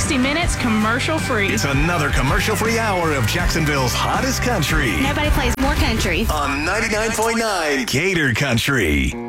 60 minutes commercial-free. It's another commercial-free hour of Jacksonville's hottest country. Nobody plays more country. On 99.9 Gator Country.